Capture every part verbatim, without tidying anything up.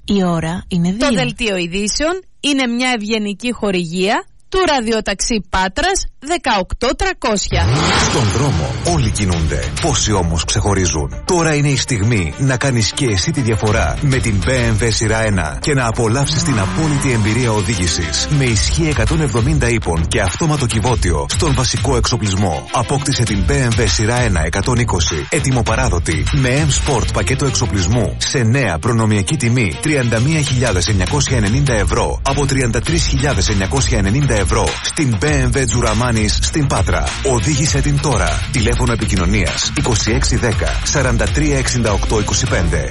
Η ώρα είναι δύο. Το δελτίο ειδήσεων είναι μια ευγενική χορηγία του ραδιοταξί Πάτρας δεκαοκτώ τριακόσια. Στον δρόμο όλοι κινούνται. Πόσοι όμως ξεχωρίζουν. Τώρα είναι η στιγμή να κάνεις και εσύ τη διαφορά με την μπι εμ ντάμπλιου σειρά ένα και να απολαύσεις την απόλυτη εμπειρία οδήγησης. Με ισχύ εκατόν εβδομήντα ύπων και αυτόματο κυβότιο στον βασικό εξοπλισμό. Απόκτησε την μπι εμ ντάμπλιου σειρά ένα εκατόν είκοσι έτοιμο παράδοτη με M-Sport πακέτο εξοπλισμού σε νέα προνομιακή τιμή τριάντα μία χιλιάδες εννιακόσια ενενήντα ευρώ από τριάντα τρεις χιλιάδες εννιακόσια ενενήντα ευρώ στην μπι εμ ντάμπλιου Τζουραμάνης στην Πάτρα. Οδήγησε την τώρα. Τηλέφωνο επικοινωνίας είκοσι έξι δέκα σαράντα τρία εξήντα οκτώ είκοσι πέντε.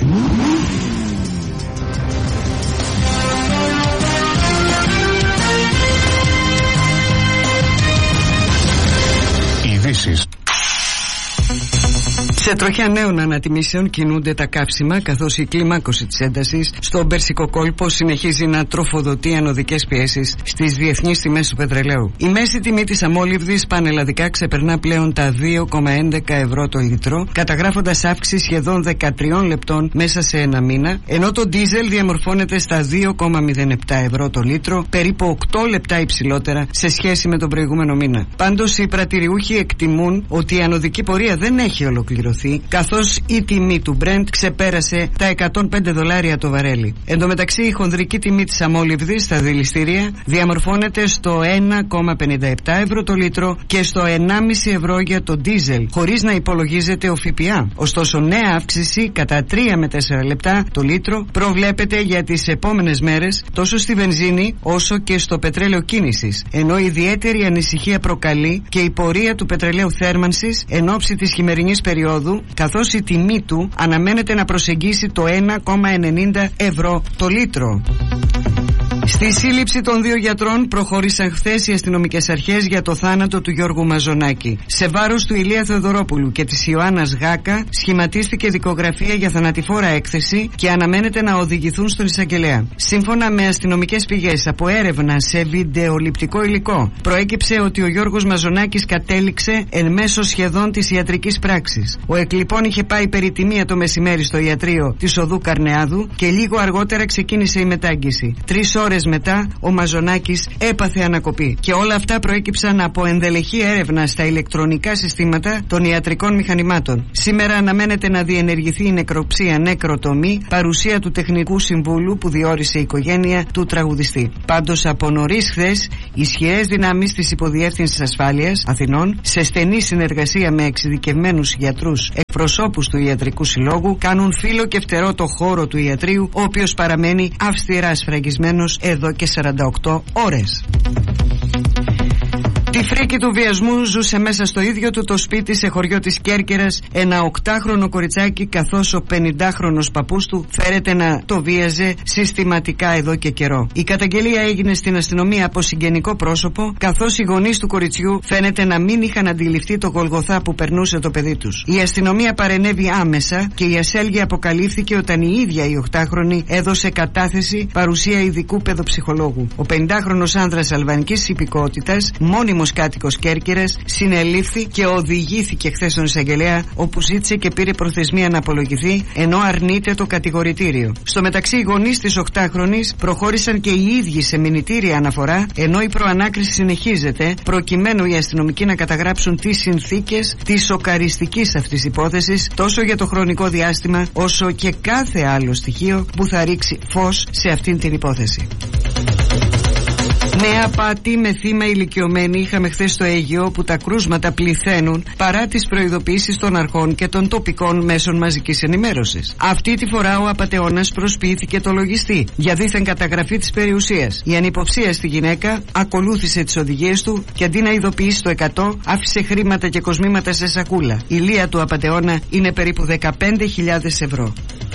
Ειδήσεις. Σε τροχιά νέων ανατιμήσεων κινούνται τα καύσιμα, καθώς η κλιμάκωση της έντασης στον Περσικό κόλπο συνεχίζει να τροφοδοτεί ανωδικές πιέσεις στις διεθνείς τιμές του πετρελαίου. Η μέση τιμή της αμόλυβδης πανελλαδικά ξεπερνά πλέον τα δύο κόμμα έντεκα ευρώ το λίτρο, καταγράφοντας αύξηση σχεδόν δεκατρία λεπτών μέσα σε ένα μήνα, ενώ το ντίζελ διαμορφώνεται στα δύο κόμμα μηδέν επτά ευρώ το λίτρο, περίπου οκτώ λεπτά υψηλότερα σε σχέση με τον προηγούμενο μήνα. Πάντως, οι πρατηριούχοι εκτιμούν ότι η ανωδική πορεία δεν έχει ολοκληρωθεί, καθώς η τιμή του Brent ξεπέρασε τα εκατόν πέντε δολάρια το βαρέλι. Εν τω μεταξύ, η χονδρική τιμή της αμόλυβδης στα δηληστήρια διαμορφώνεται στο ένα κόμμα πενήντα επτά ευρώ το λίτρο και στο ενάμιση ευρώ για το ντίζελ, χωρίς να υπολογίζεται ο ΦΠΑ. Ωστόσο, νέα αύξηση κατά τρία με τέσσερα λεπτά το λίτρο προβλέπεται για τις επόμενες μέρες τόσο στη βενζίνη όσο και στο πετρέλαιο κίνησης, ενώ ιδιαίτερη ανησυχία προκαλεί και η πορεία του πετρελαίου θέρμανσης εν ώψη της χειμερινής περίοδου, καθώς η τιμή του αναμένεται να προσεγγίσει το ένα κόμμα ενενήντα ευρώ το λίτρο. Στη σύλληψη των δύο γιατρών προχώρησαν χθες οι αστυνομικές αρχές για το θάνατο του Γιώργου Μαζονάκη. Σε βάρος του Ηλία Θεοδωρόπουλου και της Ιωάννας Γάκα σχηματίστηκε δικογραφία για θανατηφόρα έκθεση και αναμένεται να οδηγηθούν στον εισαγγελέα. Σύμφωνα με αστυνομικές πηγές από έρευνα σε βιντεοληπτικό υλικό, προέκυψε ότι ο Γιώργος Μαζονάκης κατέληξε εν μέσω σχεδόν της ιατρικής πράξης. Ο εκλειπών είχε πάει περιτιμία το μεσημέρι στο ιατρείο της οδού Καρνεάδου και λίγο αργότερα ξεκίνησε η μετάγγιση. Τρεις ώρες μετά ο Μαζονάκης έπαθε ανακοπή. Και όλα αυτά προέκυψαν από ενδελεχή έρευνα στα ηλεκτρονικά συστήματα των ιατρικών μηχανημάτων. Σήμερα αναμένεται να διενεργηθεί η νεκροψία νεκροτομή, παρουσία του τεχνικού συμβούλου που διόρισε η οικογένεια του τραγουδιστή. Πάντως, από νωρίς χθες, ισχυρές δυνάμεις της Υποδιεύθυνσης Ασφάλειας Αθηνών, σε στενή συνεργασία με εξειδικευμένους γιατρούς εκπροσώπους του Ιατρικού Συλλόγου, κάνουν φύλλο και φτερό το χώρο του ιατρείου, ο οποίος παραμένει αυστηρά σφραγισμένος εδώ και σαράντα οκτώ ώρες. Τη φρίκη του βιασμού ζούσε μέσα στο ίδιο του το σπίτι σε χωριό της Κέρκυρας ένα οκτάχρονο κοριτσάκι, καθώς ο πενηντάχρονος παππούς του φέρεται να το βίαζε συστηματικά εδώ και καιρό. Η καταγγελία έγινε στην αστυνομία από συγγενικό πρόσωπο, καθώς οι γονείς του κοριτσιού φαίνεται να μην είχαν αντιληφθεί το γολγοθά που περνούσε το παιδί τους. Η αστυνομία παρενέβη άμεσα και η ασέλγεια αποκαλύφθηκε όταν η ίδια η οκτάχρονη έδωσε κατάθεση παρουσία ειδικού παιδοψυχολόγου. Ο πενηντάχρονος άνδρας αλβανικής υπηκότητας, μόνιμος κάτοικος Κέρκυρας, συνελήφθη και οδηγήθηκε χθες στον εισαγγελέα, όπου ζήτησε και πήρε προθεσμία να απολογηθεί, ενώ αρνείται το κατηγορητήριο. Στο μεταξύ, οι γονείς της οκτάχρονης προχώρησαν και οι ίδιοι σε μηνυτήρια αναφορά, ενώ η προανάκριση συνεχίζεται, προκειμένου οι αστυνομικοί να καταγράψουν τις συνθήκες της σοκαριστικής αυτής υπόθεσης, τόσο για το χρονικό διάστημα, όσο και κάθε άλλο στοιχείο που θα ρίξει φως σε αυτήν την υπόθεση. Νέα απάτη με θύμα ηλικιωμένη είχαμε χθες στο Αίγυο, που τα κρούσματα πληθαίνουν παρά τις προειδοποιήσεις των αρχών και των τοπικών μέσων μαζικής ενημέρωσης. Αυτή τη φορά ο απατεώνας προσποιήθηκε το λογιστή για δίθεν καταγραφή της περιουσίας. Η ανυποψία στη γυναίκα ακολούθησε τις οδηγίες του και αντί να ειδοποιήσει το εκατό, άφησε χρήματα και κοσμήματα σε σακούλα. Η λία του απατεώνα είναι περίπου δεκαπέντε χιλιάδες ευρώ.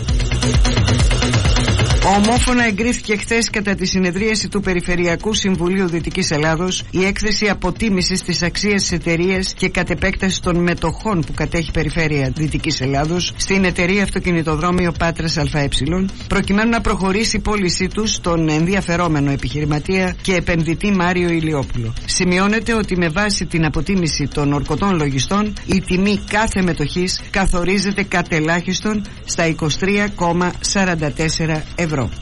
Ομόφωνα εγκρίθηκε χθες κατά τη συνεδρίαση του Περιφερειακού Συμβουλίου Δυτικής Ελλάδος η έκθεση αποτίμησης της αξίας της εταιρείας και κατ' επέκταση των μετοχών που κατέχει Περιφέρεια Δυτικής Ελλάδος στην εταιρεία Αυτοκινητοδρόμιο Πάτρας ΑΕ, προκειμένου να προχωρήσει η πώλησή του στον ενδιαφερόμενο επιχειρηματία και επενδυτή Μάριο Ηλιόπουλο. Σημειώνεται ότι με βάση την αποτίμηση των ορκωτών λογιστών η τιμή κάθε μετοχής καθορίζεται κατ' ελάχιστον στα είκοσι τρία κόμμα κόμμα σαράντα τέσσερα ευρώ.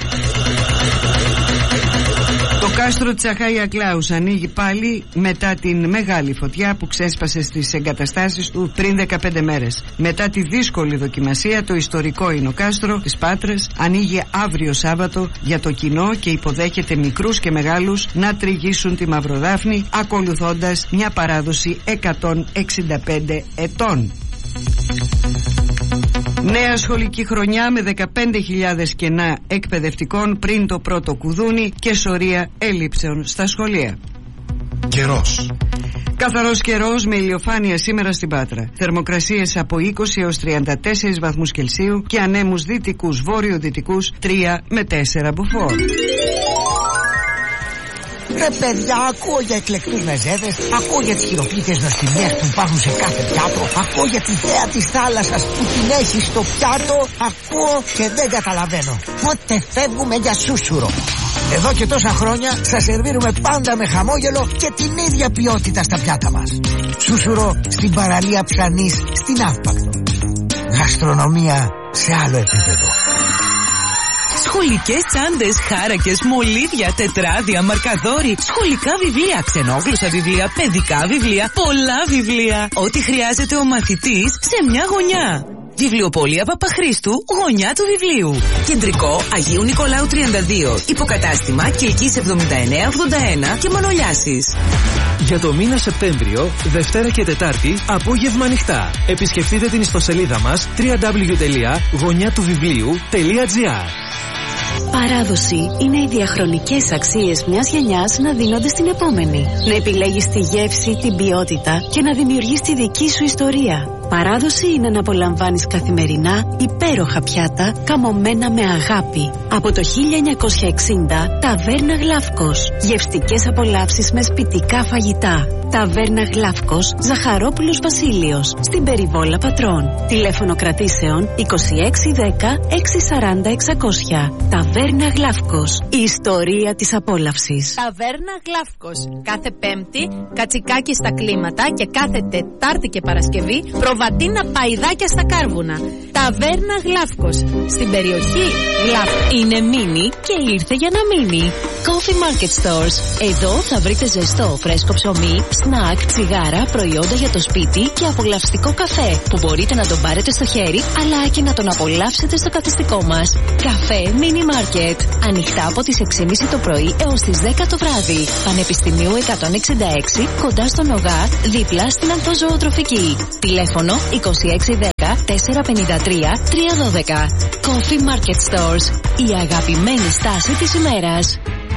Το κάστρο της Αχάια Κλάους ανοίγει πάλι μετά την μεγάλη φωτιά που ξέσπασε στις εγκαταστάσεις του πριν δεκαπέντε μέρες. Μετά τη δύσκολη δοκιμασία, το ιστορικό εινοκάστρο της Πάτρας ανοίγει αύριο Σάββατο για το κοινό και υποδέχεται μικρούς και μεγάλους να τριγύσουν τη Μαυροδάφνη, ακολουθώντας μια παράδοση εκατόν εξήντα πέντε ετών. Νέα σχολική χρονιά με δεκαπέντε χιλιάδες κενά εκπαιδευτικών πριν το πρώτο κουδούνι και σωρία έλλειψεων στα σχολεία. Καιρός. Καθαρός καιρός με ηλιοφάνεια σήμερα στην Πάτρα. Θερμοκρασίες από είκοσι έως τριάντα τέσσερις βαθμούς Κελσίου και ανέμους δυτικούς βόρειο-δυτικούς τρία με τέσσερα μποφόρ. Ρε παιδιά, ακούω για εκλεκτούς μεζέδες, ακούω για τις χειροποίητες νοστιμιές που υπάρχουν σε κάθε πιάτο, ακούω για τη θέα της θάλασσας που την έχει στο πιάτο, ακούω και δεν καταλαβαίνω. Πότε φεύγουμε για σούσουρο? Εδώ και τόσα χρόνια σας σερβίρουμε πάντα με χαμόγελο και την ίδια ποιότητα στα πιάτα μας. Σούσουρο στην παραλία Ψανής στην Αύπακτο. Γαστρονομία σε άλλο επίπεδο. Σχολικές τσάντες, χάρακες, μολύβια, τετράδια, μαρκαδόροι, σχολικά βιβλία, ξενόγλωσσα βιβλία, παιδικά βιβλία, πολλά βιβλία. Ό,τι χρειάζεται ο μαθητής σε μια γωνιά. Βιβλιοπωλεία Παπαχρήστου, γωνιά του βιβλίου. Κεντρικό Αγίου Νικολάου τριάντα δύο. Υποκατάστημα Κιλκής εβδομήντα εννέα ογδόντα ένα και Μανολιάσης. Για το μήνα Σεπτέμβριο, Δευτέρα και Τετάρτη, απόγευμα ανοιχτά. Επισκεφτείτε την ιστοσελίδα μας double-u double-u double-u τελεία γωνιά του βιβλίου τελεία τζι άρ. Παράδοση είναι οι διαχρονικές αξίες μιας γενιάς να δίνονται στην επόμενη. Να επιλέγεις τη γεύση, την ποιότητα και να δημιουργείς τη δική σου ιστορία. Παράδοση είναι να απολαμβάνεις καθημερινά υπέροχα πιάτα καμωμένα με αγάπη. Από το χίλια εννιακόσια εξήντα, Ταβέρνα Γλαύκος. Γευστικές απολαύσεις με σπιτικά φαγητά. Ταβέρνα Γλαύκος, Ζαχαρόπουλος Βασίλειος, στην Περιβόλα Πατρών. Τηλέφωνο κρατήσεων είκοσι έξι δέκα έξι σαράντα εξακόσια. Ταβέρνα Γλαύκος. Η ιστορία της απόλαυσης. Ταβέρνα Γλαύκος. Κάθε Πέμπτη κατσικάκι στα κλίματα και κάθε Τετάρτη και Παρασκευή προβατίνα παϊδάκια στα κάρβουνα. Ταβέρνα Γλαύκος. Στην περιοχή Γλαύκος. Είναι μίνι και ήρθε για να μείνει. Coffee Market Stores. Εδώ θα βρείτε ζεστό, φρέσκο ψωμί, σνακ, τσιγάρα, προϊόντα για το σπίτι και απολαυστικό καφέ που μπορείτε να τον πάρετε στο χέρι αλλά και να τον απολαύσετε στο καθιστικό μας. Καφέ Mini Market. Ανοιχτά από τις έξι και μισή το πρωί έως τις δέκα το βράδυ. Πανεπιστημίου εκατόν εξήντα έξι κοντά στον ΟΓΑ, δίπλα στην Ανθοζωοτροφική. Τηλέφωνο είκοσι έξι δέκα τέσσερα πενήντα τρία τρία δώδεκα. Coffee Market Stores. Η αγαπημένη στάση της ημέρας.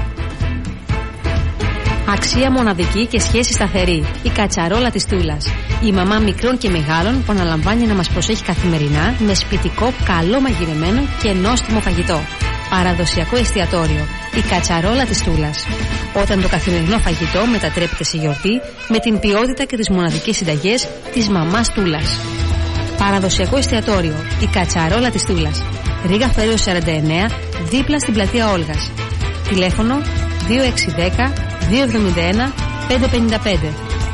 Αξία μοναδική και σχέση σταθερή. Η κατσαρόλα της Τούλας. Η μαμά μικρών και μεγάλων που αναλαμβάνει να μας προσέχει καθημερινά με σπιτικό, καλό μαγειρεμένο και νόστιμο φαγητό. Παραδοσιακό εστιατόριο. Η κατσαρόλα της Τούλας. Όταν το καθημερινό φαγητό μετατρέπεται σε γιορτή με την ποιότητα και τις μοναδικές συνταγές της μαμάς Τούλας. Παραδοσιακό εστιατόριο. Η κατσαρόλα της Τούλας. Ρίγα Φέρεως σαράντα εννέα, δίπλα στην πλατεία Όλγας. Τηλέφωνο δύο έξι ένα μηδέν δύο εβδομήντα ένα πεντακόσια πενήντα πέντε.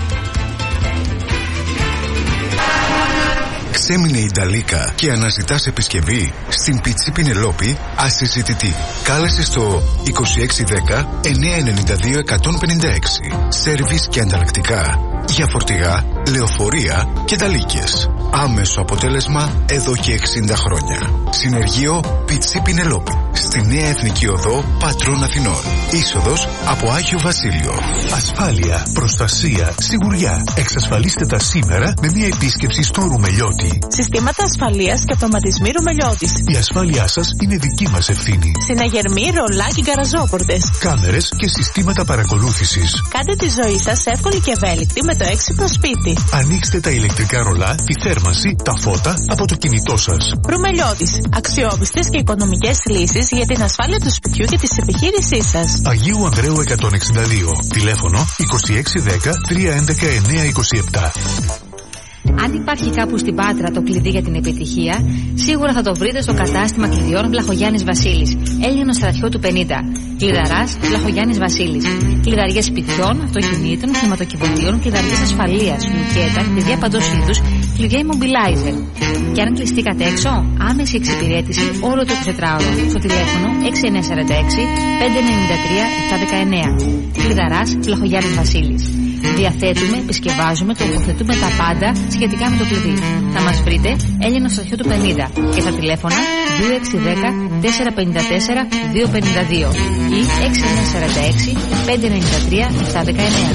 Ξέμεινε η Νταλίκα και αναζητάς επισκευή? Στην Πιτσί Πινελόπη ασυζητητή. Κάλεσε στο είκοσι έξι δέκα εννιακόσια ενενήντα δύο εκατόν πενήντα έξι. Σέρβις και ανταλλακτικά για φορτηγά, λεωφορεία και ταλίκες. Άμεσο αποτέλεσμα εδώ και εξήντα χρόνια. Συνεργείο Πιτσί Πινελόπη. Στη Νέα Εθνική Οδό Πατρών Αθηνών. Είσοδος από Άγιο Βασίλειο. Ασφάλεια, προστασία, σιγουριά. Εξασφαλίστε τα σήμερα με μια επίσκεψη στο Ρουμελιώτη. Συστήματα ασφαλείας και αυτοματισμοί Ρουμελιώτης. Η ασφάλειά σας είναι δική μας ευθύνη. Συναγερμοί, ρολά και γκαραζόπορτες. Κάμερες και συστήματα παρακολούθησης. Κάντε τη ζωή σας εύκολη και ευέλικτη με το έξυπνο σπίτι. Ανοίξτε τα ηλεκτρικά ρολά, τη θέρμανση, τα φώτα από το κινητό σας. Ρουμελιώτης. Αξιόπιστες και οικονομικές λύσεις για την ασφάλεια του σπιτιού και της επιχείρησής σας. Αγίου Ανδρέου εκατόν εξήντα δύο. Τηλέφωνο είκοσι έξι δέκα τρία έντεκα εννιακόσια είκοσι επτά. Αν υπάρχει κάπου στην Πάτρα το κλειδί για την επιτυχία, σίγουρα θα το βρείτε στο κατάστημα κλειδιών Βλαχογιάννης Βασίλης, Έλληνο στρατιώτου πενήντα. Κλειδαράς Βλαχογιάννης Βασίλης. Κλειδαριές σπιτιών, αυτοκινήτων, χρηματοκιβωτίων, κλειδαριές ασφαλείας, λουκέτα, κλειδιά παντός είδους κλειδιά immobilizer. Και αν κλειστήκατε έξω, άμεση εξυπηρέτηση όλο το εικοσιτετράωρο στο τηλέφωνο έξι εννιά τέσσερα έξι πέντε εννιά τρία επτά ένα εννιά. Κλειδαράς Βλαχογιάννης Βασίλης. Διαθέτουμε, επισκευάζουμε, τοποθετούμε τα πάντα σχετικά με το κλειδί. Θα μας βρείτε Έλληνο Στρατιώτου πενήντα και στα τηλέφωνα δύο έξι ένα μηδέν τέσσερα πέντε τέσσερα δύο πέντε δύο ή έξι εννιά τέσσερα έξι πέντε εννιά τρία επτά ένα εννιά.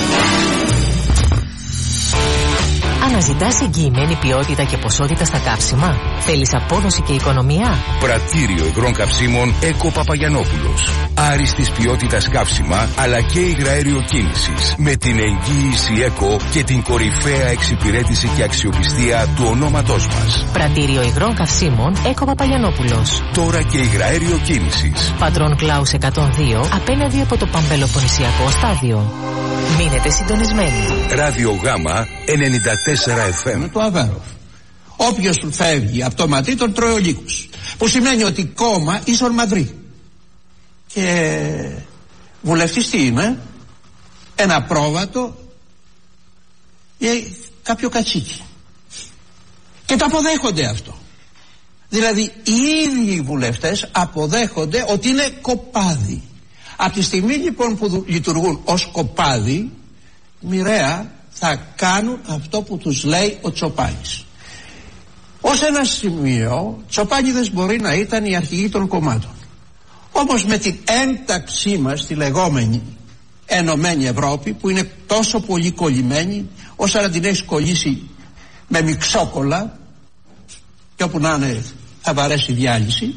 Αναζητάς εγγυημένη ποιότητα και ποσότητα στα καύσιμα? Θέλεις απόδοση και οικονομία? Πρατήριο υγρών καυσίμων Έκο Παπαγιαννόπουλος. Άριστης ποιότητας καύσιμα αλλά και υγραέριο κίνησης. Με την εγγύηση Έκο και την κορυφαία εξυπηρέτηση και αξιοπιστία του ονόματός μας. Πρατήριο υγρών καυσίμων Έκο Παπαγιαννόπουλος. Τώρα και υγραέριο κίνησης. Πατρών Κλάους εκατόν δύο απέναντι από το Παμπελοποννησιακό στάδιο. Μείνετε συντονισμένοι. Ράδιο Γάμα ενενήντα τέσσερα εφ εμ. Το Αβέροφ. Όποιος φεύγει από το Ματρί τον τρώει ο λύκος. Που σημαίνει ότι κόμμα ίσον Μαδρί. Και βουλευτής τι είναι? Ένα πρόβατο ή κάποιο κατσίκι. Και το αποδέχονται αυτό. Δηλαδή οι ίδιοι βουλευτές αποδέχονται ότι είναι κοπάδι. Από τη στιγμή λοιπόν που λειτουργούν ως κοπάδι, μοιραία θα κάνουν αυτό που τους λέει ο Τσοπάνης. Ως ένα σημείο, Τσοπάνιδες μπορεί να ήταν οι αρχηγοί των κομμάτων. Όμως με την ένταξή μας στη λεγόμενη Ενωμένη Ευρώπη, που είναι τόσο πολύ κολλημένη, όσο να την έχεις κολλήσει με μιξόκολα, και όπου να είναι θα βαρέσει διάλυση,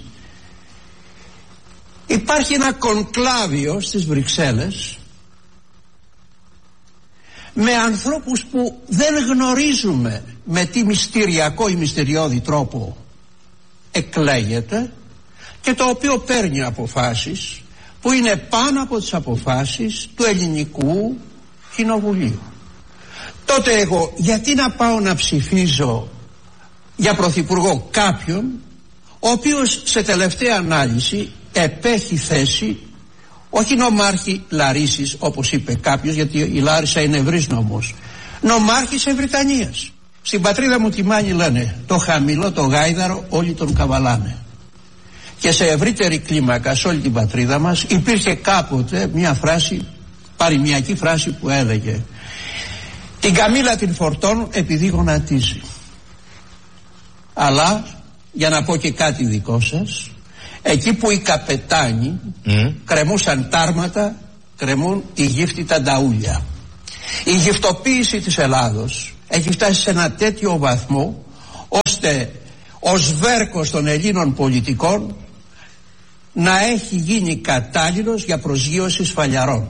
υπάρχει ένα κονκλάβιο στις Βρυξέλλες με ανθρώπους που δεν γνωρίζουμε με τι μυστηριακό ή μυστηριώδη τρόπο εκλέγεται και το οποίο παίρνει αποφάσεις που είναι πάνω από τις αποφάσεις του ελληνικού κοινοβουλίου. Τότε εγώ γιατί να πάω να ψηφίζω για πρωθυπουργό κάποιον ο οποίος σε τελευταία ανάλυση επέχει θέση όχι νομάρχη Λαρίσης όπως είπε κάποιος, γιατί η Λάρισα είναι ευρύς νομός, νομάρχης Ευρυτανίας. Στην πατρίδα μου τη Μάνη λένε το χαμηλό το γάιδαρο όλοι τον καβαλάνε. Και σε ευρύτερη κλίμακα σε όλη την πατρίδα μας υπήρχε κάποτε μια φράση, παροιμιακή φράση που έλεγε την καμήλα την φορτώνουν επειδή γονατίζει. Αλλά για να πω και κάτι δικό σας, εκεί που οι καπετάνοι mm. κρεμούσαν τάρματα, κρεμούν η γύφτητα νταούλια. Η γυφτοποίηση της Ελλάδος έχει φτάσει σε ένα τέτοιο βαθμό ώστε ο σβέρκος των Ελλήνων πολιτικών να έχει γίνει κατάλληλος για προσγείωση σφαλιαρών.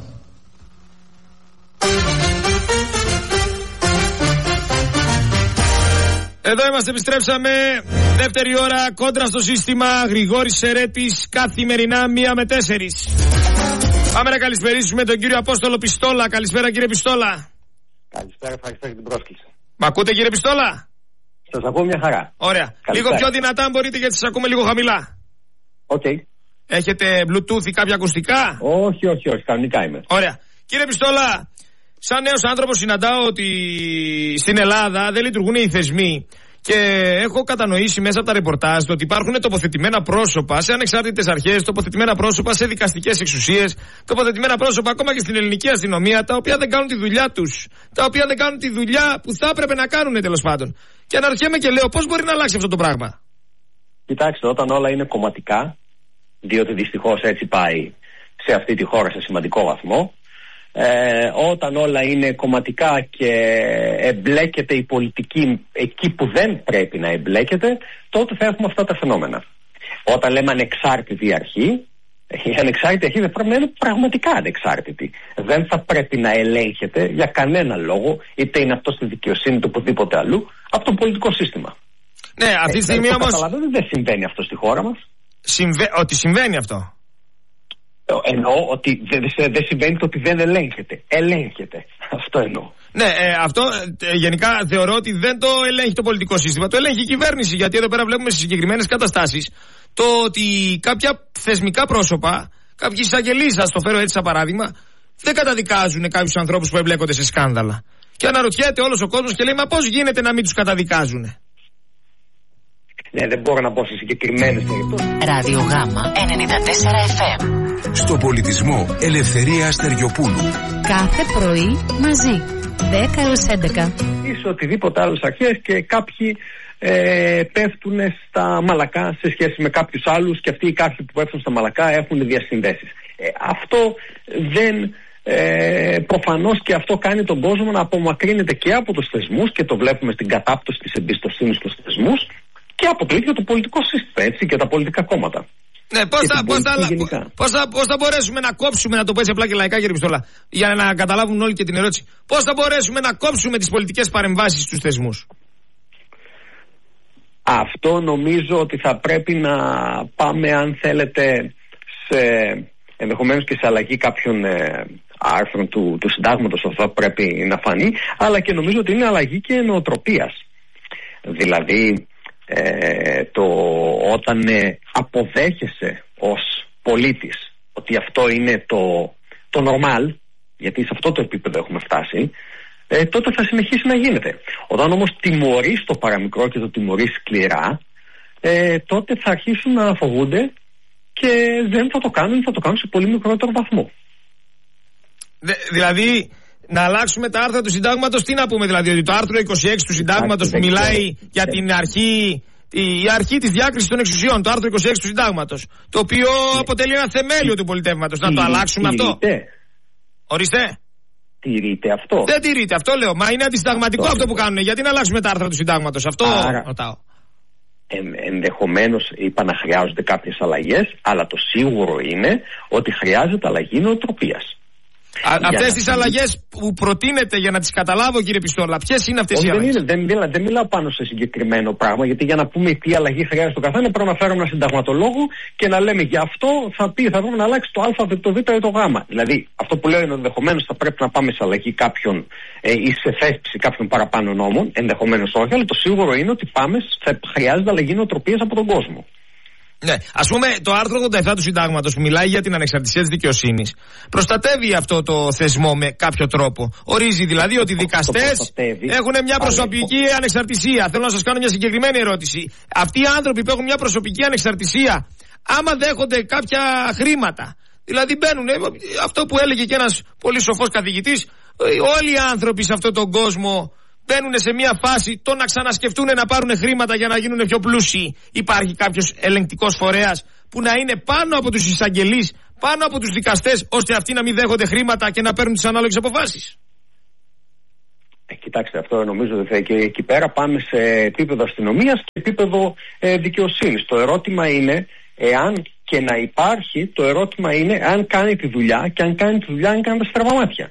Εδώ είμαστε, επιστρέψαμε. Δεύτερη ώρα, κόντρα στο σύστημα. Γρηγόρης Σερέτης, καθημερινά μία με τέσσερις. Πάμε να καλησπερίσουμε τον κύριο Απόστολο Πιστόλα. Καλησπέρα κύριε Πιστόλα. Καλησπέρα, ευχαριστώ για την πρόσκληση. Μ' ακούτε κύριε Πιστόλα? Σας ακούω μια χαρά. Ωραία. Καλησπέρα. Λίγο πιο δυνατά αν μπορείτε, γιατί σας ακούμε λίγο χαμηλά. Οκ. Okay. Έχετε Bluetooth ή κάποια ακουστικά? Όχι, όχι, όχι, κανονικά είμαι. Ωραία. Κύριε Πιστόλα, σαν νέος άνθρωπος συναντάω ότι στην Ελλάδα δεν λειτουργούν οι θεσμοί. Και έχω κατανοήσει μέσα από τα ρεπορτάζ ότι υπάρχουν τοποθετημένα πρόσωπα σε ανεξάρτητες αρχές, τοποθετημένα πρόσωπα σε δικαστικές εξουσίες, τοποθετημένα πρόσωπα ακόμα και στην ελληνική αστυνομία, τα οποία δεν κάνουν τη δουλειά τους. Τα οποία δεν κάνουν τη δουλειά που θα έπρεπε να κάνουν τέλος πάντων. Και αναρωτιέμαι και λέω πώς μπορεί να αλλάξει αυτό το πράγμα. Κοιτάξτε, όταν όλα είναι κομματικά, διότι δυστυχώς έτσι πάει σε αυτή τη χώρα σε σημαντικό βαθμό. Ε, όταν όλα είναι κομματικά και εμπλέκεται η πολιτική εκεί που δεν πρέπει να εμπλέκεται, τότε θα έχουμε αυτά τα φαινόμενα. Όταν λέμε ανεξάρτητη αρχή, η ανεξάρτητη αρχή δεν πρέπει να είναι πραγματικά ανεξάρτητη. Δεν θα πρέπει να ελέγχεται για κανένα λόγο, είτε είναι αυτό στη δικαιοσύνη του οπουδήποτε αλλού, από το πολιτικό σύστημα. Ναι, αυτή τη στιγμή όμως δεν συμβαίνει αυτό στη χώρα μας. Συμβα... Ότι συμβαίνει αυτό. Εννοώ ότι δεν δε συμβαίνει το ότι δεν ελέγχεται. Ελέγχεται. Αυτό εννοώ. Ναι, ε, αυτό ε, γενικά θεωρώ ότι δεν το ελέγχει το πολιτικό σύστημα. Το ελέγχει η κυβέρνηση. Γιατί εδώ πέρα βλέπουμε σε συγκεκριμένες καταστάσεις το ότι κάποια θεσμικά πρόσωπα, κάποιοι εισαγγελείς, ας το φέρω έτσι σαν παράδειγμα, δεν καταδικάζουν κάποιους ανθρώπους που εμπλέκονται σε σκάνδαλα. Και αναρωτιέται όλος ο κόσμος και λέει, μα πώς γίνεται να μην τους καταδικάζουνε. Ναι, δεν μπορώ να πω σε συγκεκριμένες περιπτώσεις. Ραδιογάμα ενενήντα τέσσερα εφ εμ. Στο πολιτισμό Ελευθερία Αστεριοπούλου. Κάθε πρωί μαζί, δέκα έως έντεκα. Ίσως οτιδήποτε άλλες αρχές και κάποιοι ε, πέφτουν στα μαλακά σε σχέση με κάποιους άλλους και αυτοί οι κάποιοι που πέφτουν στα μαλακά έχουν διασυνδέσεις. Ε, αυτό δεν... Ε, προφανώς και αυτό κάνει τον κόσμο να απομακρύνεται και από τους θεσμούς και το βλέπουμε στην κατάπτωση της εμπιστοσύνης στους θεσμούς και από το ίδιο το πολιτικό σύστημα, έτσι, και τα πολιτικά κόμματα. Ναι, πώς θα, πώς, θα, πώς, θα, πώς θα μπορέσουμε να κόψουμε, να το πω έτσι απλά και λαϊκά, κύριε Πιστόλα, για να καταλάβουν όλοι και την ερώτηση, πώς θα μπορέσουμε να κόψουμε τις πολιτικές παρεμβάσεις στους θεσμούς? Αυτό νομίζω ότι θα πρέπει να πάμε, αν θέλετε, σε, ενδεχομένως και σε αλλαγή κάποιων ε, άρθρων του, του συντάγματος, αυτό πρέπει να φανεί, αλλά και νομίζω ότι είναι αλλαγή και νοοτροπίας. Δηλαδή, ε, το, όταν ε, αποδέχεσαι ως πολίτης ότι αυτό είναι το, το normal, γιατί σε αυτό το επίπεδο έχουμε φτάσει, ε, τότε θα συνεχίσει να γίνεται. Όταν όμως τιμωρείς το παραμικρό και το τιμωρείς σκληρά, ε, τότε θα αρχίσουν να φοβούνται και δεν θα το κάνουν, θα το κάνουν σε πολύ μικρότερο βαθμό. Δε, δηλαδή, να αλλάξουμε τα άρθρα του συντάγματος, τι να πούμε δηλαδή, ότι το άρθρο είκοσι έξι του συντάγματος που μιλάει για την αρχή, η αρχή της διάκρισης των εξουσιών, το άρθρο είκοσι έξι του συντάγματος, το οποίο αποτελεί ένα θεμέλιο του πολιτεύματος, να το αλλάξουμε αυτό? Ορίστε. Τηρείται αυτό? Δεν τηρείται, αυτό λέω. Μα είναι αντισυνταγματικό αυτό, αυτό που κάνουν. Γιατί να αλλάξουμε τα άρθρα του συντάγματος? Αυτό Άρα, ρωτάω. Ε, ενδεχομένως είπα να χρειάζονται κάποιες αλλαγές, αλλά το σίγουρο είναι ότι χρειάζεται αλλαγή νοοτροπίας. Αυτές τις αλλαγές που προτείνετε, για να τις καταλάβω, κύριε Πιστόλα, ποιες είναι αυτές οι αλλαγές? Δεν, δεν, δεν, δεν μιλάω πάνω σε συγκεκριμένο πράγμα, γιατί για να πούμε τι αλλαγή χρειάζεται το καθένα πρέπει να φέρουμε ένα συνταγματολόγο και να λέμε γι' αυτό θα πει, θα πρέπει να αλλάξει το Α, το Β ή το Γ. Δηλαδή, αυτό που λέω είναι ότι ενδεχομένως θα πρέπει να πάμε σε αλλαγή κάποιων ε, ή σε θέσπιση κάποιων παραπάνω νόμων, ενδεχομένως όχι, αλλά το σίγουρο είναι ότι πάμε, θα χρειάζεται αλλαγή νοοτροπίας από τον κόσμο. Ναι, ας πούμε το άρθρο ογδόντα επτά του συντάγματος που μιλάει για την ανεξαρτησία της δικαιοσύνης προστατεύει αυτό το θεσμό με κάποιο τρόπο. Ορίζει δηλαδή ότι οι δικαστές έχουν μια προσωπική ανεξαρτησία. Θέλω να σας κάνω μια συγκεκριμένη ερώτηση. Αυτοί οι άνθρωποι που έχουν μια προσωπική ανεξαρτησία, άμα δέχονται κάποια χρήματα, δηλαδή μπαίνουν, αυτό που έλεγε και ένας πολύ σοφός καθηγητής, όλοι οι άνθρωποι σε αυτόν τον κόσμο μπαίνουν σε μια φάση το να ξανασκεφτούν να πάρουν χρήματα για να γίνουν πιο πλούσιοι. Υπάρχει κάποιος ελεγκτικός φορέας που να είναι πάνω από τους εισαγγελείς, πάνω από τους δικαστές, ώστε αυτοί να μην δέχονται χρήματα και να παίρνουν τις ανάλογες αποφάσεις? Ε, κοιτάξτε, αυτό νομίζω ότι θα και εκεί πέρα πάμε σε επίπεδο αστυνομίας και επίπεδο ε, δικαιοσύνης. Το ερώτημα είναι, εάν και να υπάρχει, το ερώτημα είναι αν κάνει τη δουλειά και αν κάνει τη δουλειά, αν κάνει τα στραβά μάτια.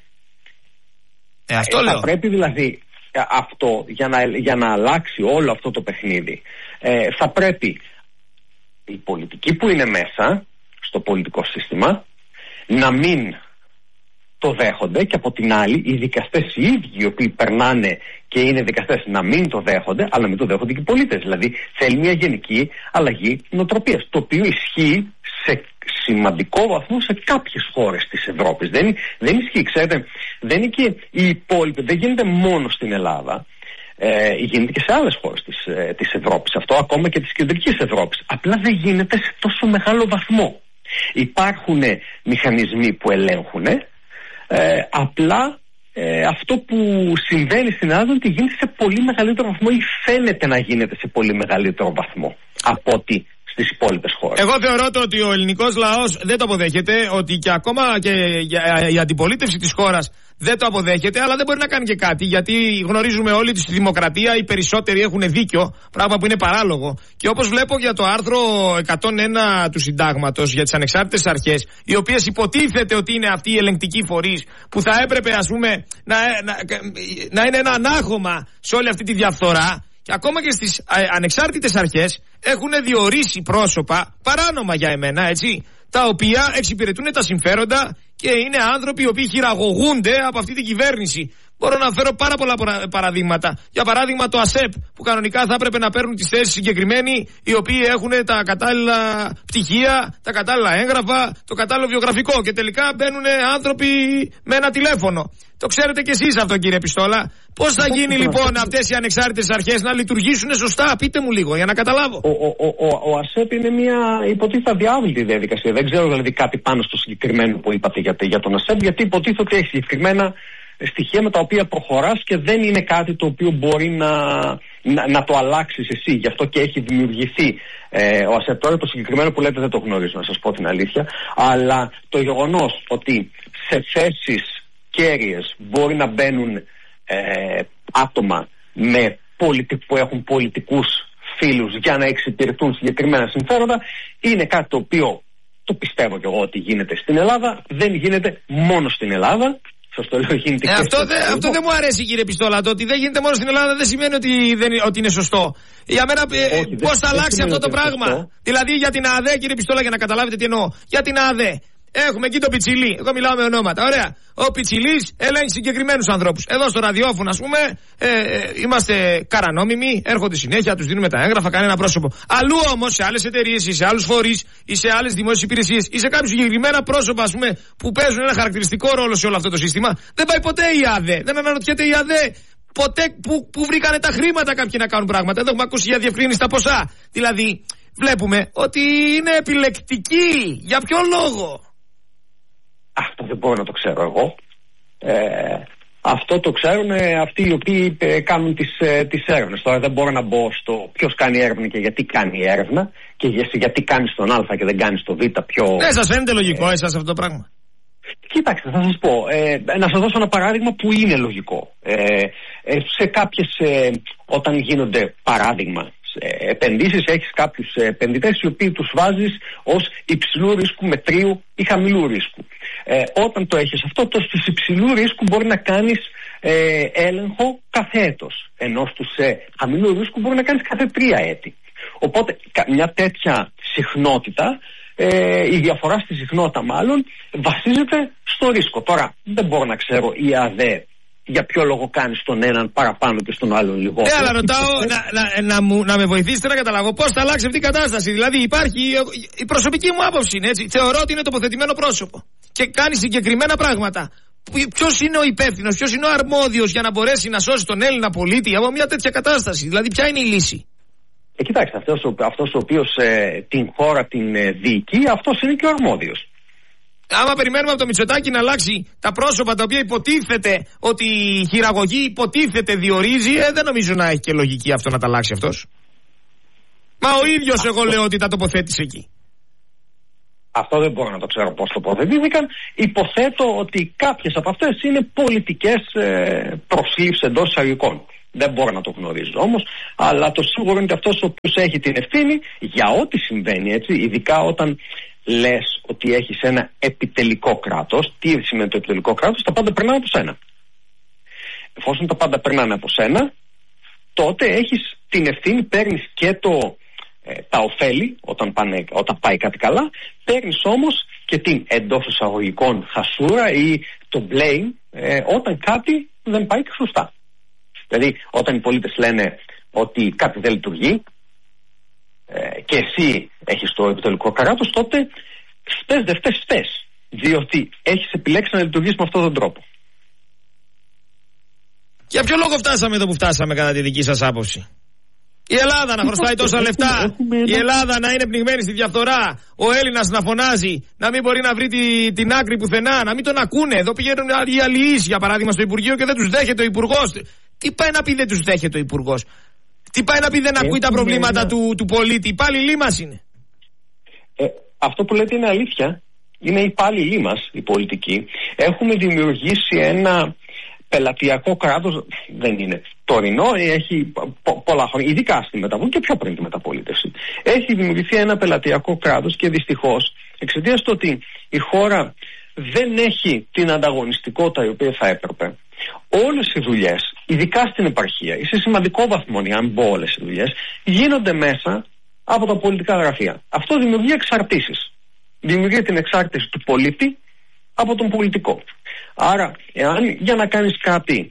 Ε, αυτό ε, λέω. Θα πρέπει δηλαδή αυτό, για να, για να αλλάξει όλο αυτό το παιχνίδι, ε, θα πρέπει οι πολιτικοί που είναι μέσα στο πολιτικό σύστημα να μην το δέχονται και από την άλλη οι δικαστές οι ίδιοι οι οποίοι περνάνε και είναι δικαστές να μην το δέχονται, αλλά να μην το δέχονται και οι πολίτες. Δηλαδή θέλει μια γενική αλλαγή νοοτροπίας, το οποίο ισχύει σε σημαντικό βαθμό σε κάποιες χώρες της Ευρώπης. Δεν, δεν ισχύει, ξέρετε, δεν είναι και οι υπόλοιποι, δεν γίνεται μόνο στην Ελλάδα, ε, γίνεται και σε άλλες χώρες της, ε, της Ευρώπης, αυτό ακόμα και της κεντρικής Ευρώπης. Απλά δεν γίνεται σε τόσο μεγάλο βαθμό. Υπάρχουν μηχανισμοί που ελέγχουν, ε, απλά ε, αυτό που συμβαίνει στην Ελλάδα είναι ότι γίνεται σε πολύ μεγαλύτερο βαθμό ή φαίνεται να γίνεται σε πολύ μεγαλύτερο βαθμό από ότι στις υπόλοιπες χώρες. Εγώ θεωρώ ότι ο ελληνικός λαός δεν το αποδέχεται, ότι και ακόμα και η αντιπολίτευση της χώρας δεν το αποδέχεται, αλλά δεν μπορεί να κάνει και κάτι, γιατί γνωρίζουμε όλοι ότι στη δημοκρατία οι περισσότεροι έχουν δίκιο, πράγμα που είναι παράλογο. Και όπως βλέπω για το άρθρο εκατόν ένα του συντάγματος για τις ανεξάρτητες αρχές, οι οποίες υποτίθεται ότι είναι αυτοί οι ελεγκτικοί φορείς που θα έπρεπε, ας πούμε, να, να, να είναι ένα ανάγχωμα σε όλη αυτή τη διαφθορά, και ακόμα και στις ανεξάρτητες αρχές έχουν διορίσει πρόσωπα παράνομα για εμένα, έτσι, τα οποία εξυπηρετούν τα συμφέροντα και είναι άνθρωποι οι οποίοι χειραγωγούνται από αυτή την κυβέρνηση Μπορώ να φέρω πάρα πολλά παραδείγματα. Για παράδειγμα, το ΑΣΕΠ, που κανονικά θα έπρεπε να παίρνουν τις θέσεις συγκεκριμένοι, οι οποίοι έχουν τα κατάλληλα πτυχία, τα κατάλληλα έγγραφα, το κατάλληλο βιογραφικό. Και τελικά μπαίνουν άνθρωποι με ένα τηλέφωνο. Το ξέρετε κι εσείς αυτό, κύριε Πιστόλα. Πώς θα γίνει λοιπόν αυτές οι ανεξάρτητες αρχές να λειτουργήσουν σωστά? Πείτε μου λίγο για να καταλάβω. Ο, ο, ο, ο ΑΣΕΠ είναι μια υποτίθεται διάβλητη διαδικασία. Δεν ξέρω δηλαδή κάτι πάνω στο συγκεκριμένο που είπατε για, για τον ΑΣΕΠ, γιατί υποτίθεται ότι έχει συγκεκριμένα στοιχεία με τα οποία προχωράς και δεν είναι κάτι το οποίο μπορεί να, να, να το αλλάξεις εσύ. Γι' αυτό και έχει δημιουργηθεί ε, ο ΑΣΕΠ. Τώρα το συγκεκριμένο που λέτε δεν το γνωρίζω, να σας πω την αλήθεια. Αλλά το γεγονός ότι σε θέσεις κέρυες μπορεί να μπαίνουν ε, άτομα με πολιτι, που έχουν πολιτικούς φίλους για να εξυπηρετούν συγκεκριμένα συμφέροντα είναι κάτι το οποίο το πιστεύω και εγώ ότι γίνεται στην Ελλάδα. Δεν γίνεται μόνο στην Ελλάδα. Το λέω, γίνεται ε, αυτό, δε, αυτό δεν μου αρέσει, κύριε Πιστόλα. Το ότι δεν γίνεται μόνο στην Ελλάδα δεν σημαίνει ότι, δεν, ότι είναι σωστό. Για μένα ε, πώς θα αλλάξει αυτό το πράγμα? Σωστό. Δηλαδή για την ΑΔΕ, κύριε Πιστόλα, για να καταλάβετε τι εννοώ. Για την ΑΔΕ έχουμε εκεί τον Πιτσιλή. Εγώ μιλάω με ονόματα. Ωραία. Ο Πιτσιλής ελέγχει συγκεκριμένους ανθρώπους. Εδώ στο ραδιόφωνο, ας πούμε, ε, ε, είμαστε καρανόμιμοι. Έρχονται συνέχεια, τους δίνουμε τα έγγραφα, κανένα πρόσωπο. Αλλού όμως, σε άλλες εταιρείες ή σε άλλους φορείς ή σε άλλες δημόσιες υπηρεσίες ή σε κάποιους συγκεκριμένα πρόσωπα, ας πούμε, που παίζουν ένα χαρακτηριστικό ρόλο σε όλο αυτό το σύστημα, δεν πάει ποτέ η ΑΔΕ. Δεν αναρωτιέται η ΑΔΕ ποτέ που, που βρήκανε τα χρήματα κάποιοι να κάνουν πράγματα. Εδώ έχουμε ακούσει για διευκρίνηση τα ποσά. Δηλαδή, βλέπουμε ότι είναι επιλεκτική. Για ποιο λόγο? Αυτό δεν μπορώ να το ξέρω εγώ. Ε, αυτό το ξέρουν ε, αυτοί οι οποίοι ε, κάνουν τις, ε, τις έρευνες. Τώρα δεν μπορώ να μπω στο ποιος κάνει έρευνα και γιατί κάνει έρευνα και γιατί κάνει τον Α και δεν κάνει το Β πιο... Δεν σας φαίνεται λογικό ε, εσάς αυτό το πράγμα? Κοίταξτε, θα σας πω. Ε, να σας δώσω ένα παράδειγμα που είναι λογικό. Ε, ε, σε κάποιες, ε, όταν γίνονται παράδειγμα, Ε, επενδύσεις, έχεις κάποιους επενδυτές οι οποίοι τους βάζεις ως υψηλού ρίσκου, μετρίου ή χαμηλού ρίσκου. Ε, όταν το έχεις αυτό, το στους υψηλού ρίσκου μπορεί να κάνεις ε, έλεγχο κάθε έτος, ενώ στους ε, χαμηλού ρίσκου μπορεί να κάνεις κάθε τρία έτη. Οπότε μια τέτοια συχνότητα, ε, η διαφορά στη συχνότητα μάλλον, βασίζεται στο ρίσκο. Τώρα δεν μπορώ να ξέρω η ΑΔΕ για ποιο λόγο κάνεις τον έναν παραπάνω και στον άλλον λιγότερο. Ναι, αλλά ρωτάω να, να, να, μου, να με βοηθήσετε να καταλάβω πώς θα αλλάξει αυτή η κατάσταση. Δηλαδή υπάρχει, η προσωπική μου άποψη είναι έτσι, θεωρώ ότι είναι τοποθετημένο πρόσωπο και κάνει συγκεκριμένα πράγματα. Ποιος είναι ο υπεύθυνος, ποιος είναι ο αρμόδιος για να μπορέσει να σώσει τον Έλληνα πολίτη από μια τέτοια κατάσταση? Δηλαδή ποια είναι η λύση? Ε, κοιτάξτε, αυτός ο, αυτός ο οποίος ε, την χώρα την ε, διοικεί, αυτός είναι και ο αρμόδιος. Άμα περιμένουμε από το Μητσοτάκη να αλλάξει τα πρόσωπα τα οποία υποτίθεται ότι η χειραγωγή υποτίθεται διορίζει, ε, δεν νομίζω να έχει και λογική αυτό να τα αλλάξει αυτός. Μα ο ίδιος αυτό... εγώ λέω ότι τα τοποθέτησε εκεί. Αυτό δεν μπορώ να το ξέρω πώς τοποθετήθηκαν. Υποθέτω ότι κάποιες από αυτές είναι πολιτικές ε, προσλήψεις εντός εισαγωγικών. Δεν μπορώ να το γνωρίζω όμως, αλλά το σίγουρο είναι ότι αυτός ο οποίος έχει την ευθύνη για ό,τι συμβαίνει, έτσι, ειδικά όταν λες ότι έχεις ένα επιτελικό κράτος. Τι σημαίνει το επιτελικό κράτος? Τα πάντα περνάνε από σένα. Εφόσον τα πάντα περνάνε από σένα, τότε έχεις την ευθύνη, παίρνεις και το, ε, τα ωφέλη όταν, πάνε, όταν πάει κάτι καλά, παίρνεις όμως και την εντός εισαγωγικών χασούρα ή το blame ε, όταν κάτι δεν πάει και σωστά. Δηλαδή όταν οι πολίτες λένε ότι κάτι δεν λειτουργεί ε, και εσύ έχεις το επιτελικό κράτος, τότε φταίς δεν φταίς φταίς, διότι έχεις επιλέξει να λειτουργήσεις με αυτόν τον τρόπο. Για ποιο λόγο φτάσαμε εδώ που φτάσαμε κατά τη δική σας άποψη? Η Ελλάδα να χρωστάει τόσα λεφτά, η Ελλάδα να είναι πνιγμένη στη διαφθορά, ο Έλληνας να φωνάζει, να μην μπορεί να βρει τη, την άκρη πουθενά, να μην τον ακούνε. Εδώ πηγαίνουν οι αλληλείς για παράδειγμα στο Υπουργείο και δεν τους δέχεται ο Υπουργός. Τι πάει να πει δεν τους δέχεται ο Υπουργός? Τι πάει να πει δεν ακούει τα προβλήματα ένα... του, του πολίτη? Υπάλληλοι μας είναι. Ε, αυτό που λέτε είναι αλήθεια. Είναι υπάλληλοι μας, οι πολιτικοί. Έχουμε δημιουργήσει ένα πελατειακό κράτος, δεν είναι τωρινό, έχει πο, πολλά χρόνια, ειδικά στη μεταβολή και πιο πριν τη μεταπολίτευση. Έχει δημιουργηθεί ένα πελατειακό κράτος και δυστυχώς εξαιτίας του ότι η χώρα δεν έχει την ανταγωνιστικότητα η οποία θα έπρεπε, όλες οι δουλειές, ειδικά στην επαρχία ή σε σημαντικό βαθμό, αν μπω όλες οι δουλειές, γίνονται μέσα από τα πολιτικά γραφεία. Αυτό δημιουργεί εξαρτήσεις. Δημιουργεί την εξάρτηση του πολίτη από τον πολιτικό. Άρα, εάν για να κάνεις κάτι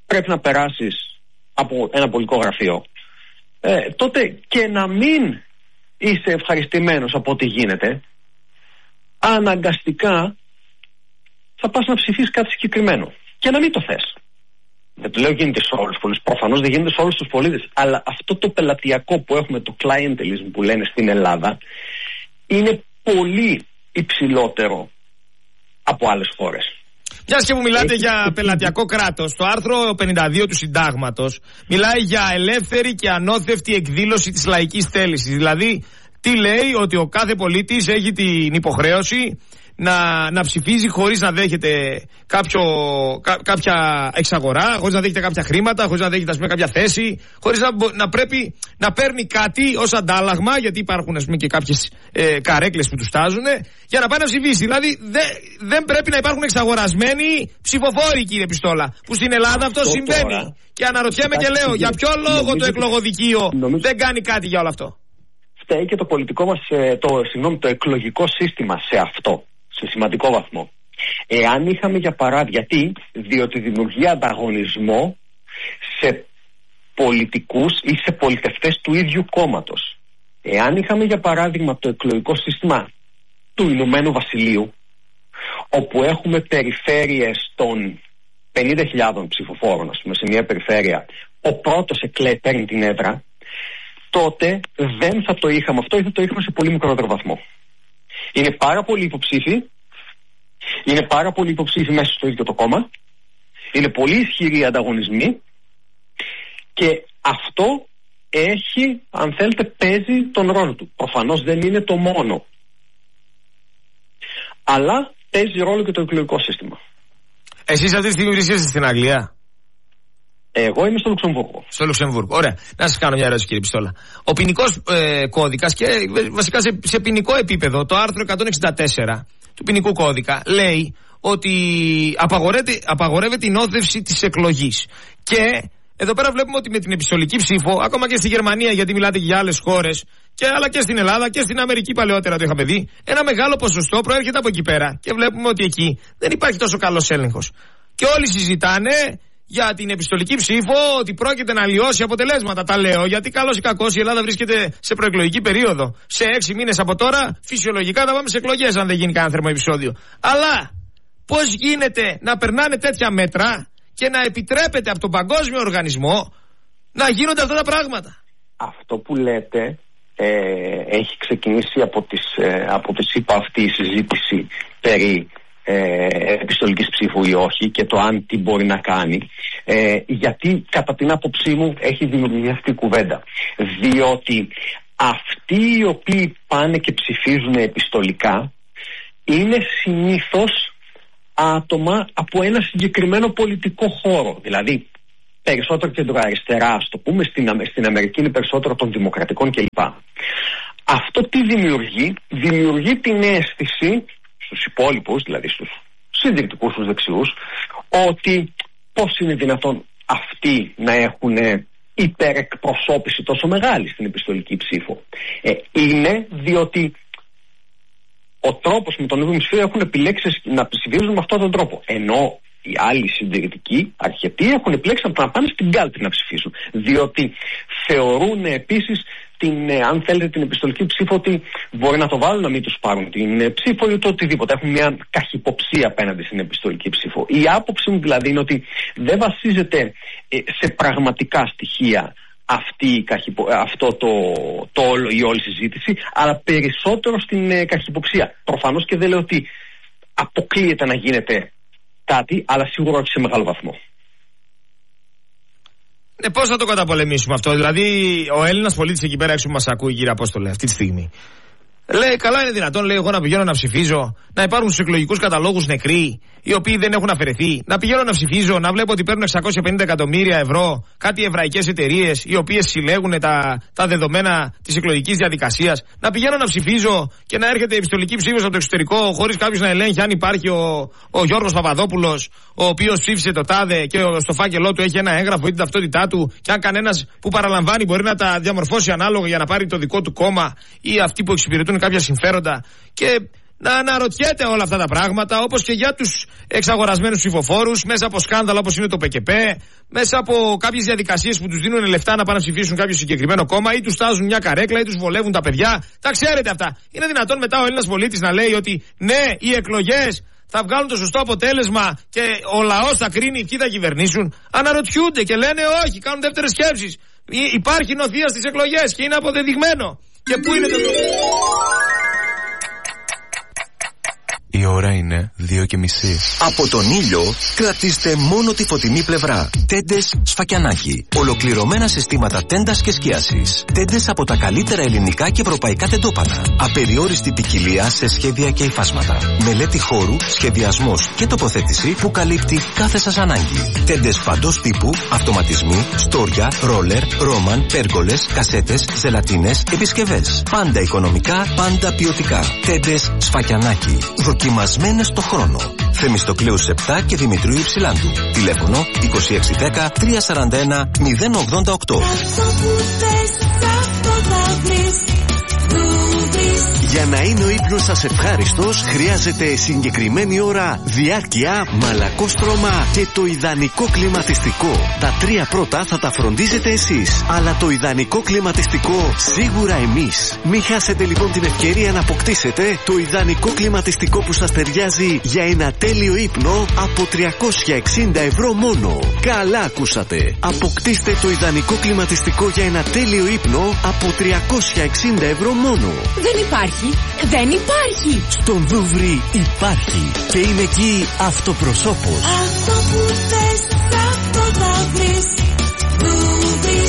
πρέπει να περάσεις από ένα πολιτικό γραφείο, ε, τότε και να μην είσαι ευχαριστημένος από ό,τι γίνεται, αναγκαστικά θα πας να ψηφίσεις κάτι συγκεκριμένο και να μην το θες. Δεν το λέω γίνεται σε όλους τους πολίτες, προφανώς δεν γίνεται σε όλους τους πολίτες, αλλά αυτό το πελατειακό που έχουμε, το clientelism που λένε στην Ελλάδα, είναι πολύ υψηλότερο από άλλες χώρες. Μιας και που μιλάτε Έχει... για πελατειακό κράτος, το άρθρο πενήντα δύο του Συντάγματος μιλάει για ελεύθερη και ανώθευτη εκδήλωση της λαϊκής θέλησης. Δηλαδή, τι λέει? Ότι ο κάθε πολίτης έχει την υποχρέωση να, να ψηφίζει χωρίς να δέχεται κάποιο, κά, κάποια εξαγορά, χωρίς να δέχεται κάποια χρήματα, χωρίς να δέχεται, ας πούμε, κάποια θέση, χωρίς να, να πρέπει να παίρνει κάτι ως αντάλλαγμα, γιατί υπάρχουν, ας πούμε, και κάποιες ε, καρέκλες που του στάζουν, για να πάει να ψηφίσει. Δηλαδή δε, δεν πρέπει να υπάρχουν εξαγορασμένοι ψηφοφόροι, κύριε Πιστόλα, που στην Ελλάδα αυτό, αυτό συμβαίνει. Τώρα. Και αναρωτιέμαι και λέω, για ποιο λόγο το εκλογοδικείο νομίζω... δεν κάνει κάτι για όλο αυτό? Φταίει και το πολιτικό μας, το, συγγνώμη, το εκλογικό σύστημα σε αυτό, σε σημαντικό βαθμό. Εάν είχαμε για παράδειγμα, γιατί, διότι δημιουργεί ανταγωνισμό σε πολιτικούς ή σε πολιτευτές του ίδιου κόμματος. Εάν είχαμε για παράδειγμα το εκλογικό σύστημα του Ηνωμένου Βασιλείου, όπου έχουμε περιφέρειες των πενήντα χιλιάδων ψηφοφόρων, ας πούμε, σε μια περιφέρεια, ο πρώτος εκλέ παίρνει την έδρα, τότε δεν θα το είχαμε αυτό ή θα το είχαμε σε πολύ μικρότερο βαθμό. Είναι πάρα πολλοί υποψήφοι, είναι πάρα πολλοί υποψήφοι μέσα στο ίδιο το κόμμα, είναι πολύ ισχυροί ανταγωνισμοί και αυτό έχει, αν θέλετε, παίζει τον ρόλο του. Προφανώς δεν είναι το μόνο, αλλά παίζει ρόλο και το εκλογικό σύστημα. Εσείς αυτή τη στιγμή βρίσκεστε στην Αγγλία? Εγώ είμαι στο Λουξεμβούργο. Στο Λουξεμβούργο. Ωραία. Να σας κάνω μια ερώτηση, κύριε Πιστόλα. Ο ποινικός ε, κώδικας και βασικά σε, σε ποινικό επίπεδο, το άρθρο εκατόν εξήντα τέσσερα του ποινικού κώδικα λέει ότι απαγορεύεται, απαγορεύεται η νόθευση της εκλογής. Και εδώ πέρα βλέπουμε ότι με την επιστολική ψήφο, ακόμα και στη Γερμανία, γιατί μιλάτε και για άλλες χώρες, και, αλλά και στην Ελλάδα και στην Αμερική παλαιότερα το είχαμε δει, ένα μεγάλο ποσοστό προέρχεται από εκεί πέρα. Και βλέπουμε ότι εκεί δεν υπάρχει τόσο καλός έλεγχος. Και όλοι συζητάνε για την επιστολική ψήφο, ότι πρόκειται να αλλοιώσει αποτελέσματα. Τα λέω γιατί καλώς ή κακώς η Ελλάδα βρίσκεται σε προεκλογική περίοδο. Σε έξι μήνες από τώρα, φυσιολογικά θα πάμε σε εκλογές, αν δεν γίνει κανένα θερμό επεισόδιο. Αλλά πώς γίνεται να περνάνε τέτοια μέτρα και να επιτρέπεται από τον Παγκόσμιο Οργανισμό να γίνονται αυτά τα πράγματα? Αυτό που λέτε ε, έχει ξεκινήσει από τις, ε, από τις είπα αυτή η συζήτηση περί Ε, επιστολικής ψήφου ή όχι και το αν τι μπορεί να κάνει, ε, γιατί κατά την άποψή μου έχει δημιουργηθεί αυτή η κουβέντα, διότι αυτοί οι οποίοι πάνε και ψηφίζουν επιστολικά είναι συνήθως άτομα από ένα συγκεκριμένο πολιτικό χώρο, δηλαδή περισσότερο κεντροαριστερά, ας το πούμε, στην, στην Αμερική είναι περισσότερο των δημοκρατικών κλπ. Αυτό τι δημιουργεί? Δημιουργεί την αίσθηση στους υπόλοιπους, δηλαδή στους συντηρητικούς, στους δεξιούς, ότι πώς είναι δυνατόν αυτοί να έχουν υπερεκπροσώπηση τόσο μεγάλη στην επιστολική ψήφο. Ε, είναι διότι ο τρόπος με τον οποίο ψηφίζουν έχουν επιλέξει να ψηφίζουν με αυτόν τον τρόπο. Ενώ οι άλλοι συντηρητικοί αρκετοί έχουν επιλέξει να πάνε στην κάλπη να ψηφίσουν. Διότι θεωρούν επίσης την, αν θέλετε, την επιστολική ψήφο ότι μπορεί να το βάλουν, να μην τους πάρουν την ψήφο ή το οτιδήποτε. Έχουν μια καχυποψία απέναντι στην επιστολική ψήφο. Η άποψη μου δηλαδή είναι ότι δεν βασίζεται σε πραγματικά στοιχεία αυτή, αυτό το, το όλο, η όλη συζήτηση, αλλά περισσότερο στην καχυποψία. Προφανώς και δεν λέω ότι αποκλείεται να γίνεται κάτι, αλλά σίγουρα όχι σε μεγάλο βαθμό. Ε, πώς θα το καταπολεμήσουμε αυτό? Δηλαδή, ο Έλληνας πολίτης εκεί πέρα έξω που μας ακούει, κύριε Απόστολε, αυτή τη στιγμή, λέει, καλά είναι δυνατόν, λέει, εγώ να πηγαίνω να ψηφίζω, να υπάρχουν στους εκλογικούς καταλόγους νεκροί, οι οποίοι δεν έχουν αφαιρεθεί, να πηγαίνω να ψηφίζω, να βλέπω ότι παίρνουν εξακόσια πενήντα εκατομμύρια ευρώ κάτι εβραϊκές εταιρείες, οι οποίες συλλέγουν τα, τα δεδομένα της εκλογικής διαδικασίας, να πηγαίνω να ψηφίζω και να έρχεται η επιστολική ψήφος από το εξωτερικό, χωρίς κάποιος να ελέγχει αν υπάρχει ο, ο Γιώργος Παπαδόπουλος, ο οποίος ψήφισε το τάδε και στο φάκελό του έχει ένα έγγραφο ή την ταυτότητά του, και αν κανένας που παραλαμβάνει μπορεί να τα διαμορφώσει ανάλογα για να πάρει το δικό του κόμμα ή αυτοί που εξυπηρετούν κάποια συμφέροντα. Και να αναρωτιέται όλα αυτά τα πράγματα, όπως και για τους εξαγορασμένους ψηφοφόρους, μέσα από σκάνδαλα όπως είναι το ΠΚΠ, μέσα από κάποιες διαδικασίες που τους δίνουν λεφτά να πάνε να ψηφίσουν κάποιο συγκεκριμένο κόμμα, ή τους τάζουν μια καρέκλα ή τους βολεύουν τα παιδιά. Τα ξέρετε αυτά. Είναι δυνατόν μετά ο Έλληνας πολίτης να λέει ότι ναι, οι εκλογές θα βγάλουν το σωστό αποτέλεσμα και ο λαός θα κρίνει ποιοι θα κυβερνήσουν? Αναρωτιούνται και λένε όχι, κάνουν δεύτερες σκέψεις. Υπάρχει νοθεία στις εκλογές και είναι αποδεδειγμένο. Και πού είναι το... Η ώρα είναι δύο και μισή. Από τον ήλιο κρατήστε μόνο τη φωτεινή πλευρά. Τέντες Σφακιανάκη. Ολοκληρωμένα συστήματα τέντας και σκίασης. Τέντες από τα καλύτερα ελληνικά και ευρωπαϊκά τεντόπανα. Απεριόριστη ποικιλία σε σχέδια και υφάσματα. Μελέτη χώρου, σχεδιασμός και τοποθέτηση που καλύπτει κάθε σας ανάγκη. Τέντες παντός τύπου, αυτοματισμοί, στόρια, ρόλερ, ρόμαν, πέργολες, κασέτες, ζελατίνες, επισκευές. Πάντα οικονομικά, πάντα ποιοτικά. Τέντες Σφακιανάκη. Δοκιμασμένες στο χρόνο. Θεμιστοκλέους επτά και Δημητρίου Υψηλάντου. Τηλέφωνο είκοσι έξι δέκα τριακόσια σαράντα ένα μηδέν ογδόντα οκτώ. Για να είναι ο ύπνος σας ευχάριστος, χρειάζεται συγκεκριμένη ώρα, διάρκεια, μαλακόστρωμα και το ιδανικό κλιματιστικό. Τα τρία πρώτα θα τα φροντίζετε εσείς, αλλά το ιδανικό κλιματιστικό σίγουρα εμείς. Μην χάσετε λοιπόν την ευκαιρία να αποκτήσετε το ιδανικό κλιματιστικό που σας ταιριάζει για ένα τέλειο ύπνο από τριακόσια εξήντα ευρώ μόνο. Καλά ακούσατε. Αποκτήστε το ιδανικό κλιματιστικό για ένα τέλειο ύπνο από τριακόσια εξήντα ευρώ μόνο. Δεν υπάρχει. Δεν υπάρχει. Στον Δούβρι υπάρχει. Και είναι εκεί αυτοπροσώπος. Αυτό που θες, αυτό θα βρεις. Δούβρις.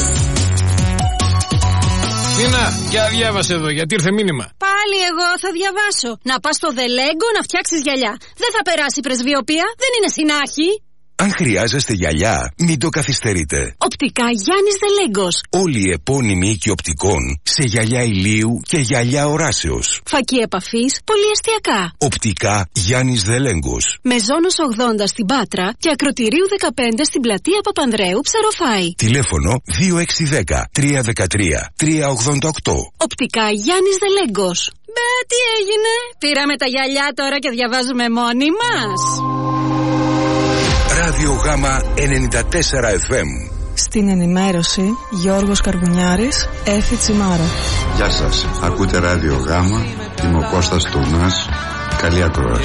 Νίνα, για διάβασε εδώ, γιατί ήρθε μήνυμα. Πάλι εγώ θα διαβάσω. Να πας στο Δελέγκο να φτιάξεις γυαλιά. Δεν θα περάσει πρεσβειοπία. Δεν είναι συνάχη. Αν χρειάζεστε γυαλιά, μην το καθυστερείτε. Οπτικά Γιάννης Δελέγκος. Όλοι οι επώνυμοι οίκοι οπτικών σε γυαλιά ηλίου και γυαλιά οράσεως. Φακή επαφής, πολυεστιακά. Οπτικά Γιάννης Δελέγκος. Μεζόνος ογδόντα στην Πάτρα και Ακροτηρίου δεκαπέντε στην πλατεία Παπανδρέου, Ψαροφάη. Τηλέφωνο δύο έξι ένα μηδέν τρία τρία τρία ογδόντα οκτώ. Οπτικά Γιάννης Δελέγκος. Μπε, τι έγινε? Πήραμε τα γυαλιά τώρα και διαβάζουμε μόνοι μας. Ράδιο Γάμα ενενήντα τέσσερα εφ εμ. Στην ενημέρωση Γιώργος Καρβουνιάρης, Έφη Τσιμάρα. Γεια σας, ακούτε Ράδιο Γάμα, είμαι ο Κώστας Τουνάς. Καλή ακρόαση.